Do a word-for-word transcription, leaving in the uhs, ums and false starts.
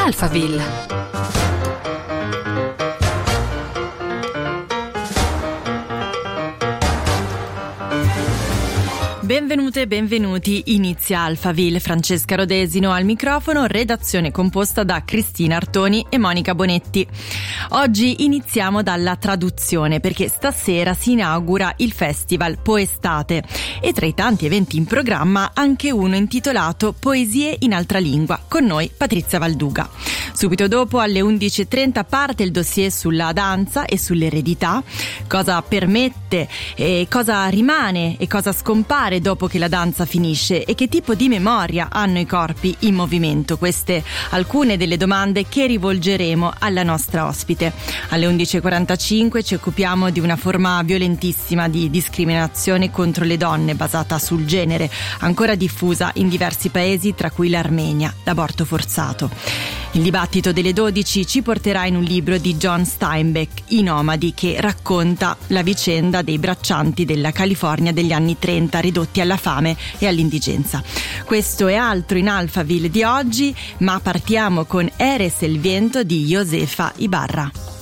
Alphaville. Benvenute e benvenuti, inizia Alphaville. Francesca Rodesino al microfono, redazione composta da Cristina Artoni e Monica Bonetti. Oggi iniziamo dalla traduzione perché stasera si inaugura il festival Poestate e tra i tanti eventi in programma anche uno intitolato Poesie in altra lingua, con noi Patrizia Valduga. Subito dopo alle undici e trenta parte il dossier sulla danza e sull'eredità, cosa permette, e cosa rimane e cosa scompare dopo che la danza finisce e che tipo di memoria hanno i corpi in movimento. Queste alcune delle domande che rivolgeremo alla nostra ospite. Alle undici e quarantacinque ci occupiamo di una forma violentissima di discriminazione contro le donne basata sul genere, ancora diffusa in diversi paesi tra cui l'Armenia, l'aborto forzato. Il dibattito delle dodici ci porterà in un libro di John Steinbeck, I nomadi, che racconta la vicenda dei braccianti della California degli anni trenta ridotti alla fame e all'indigenza. Questo e altro in Alphaville di oggi, ma partiamo con Eres el viento di Josefa Ibarra.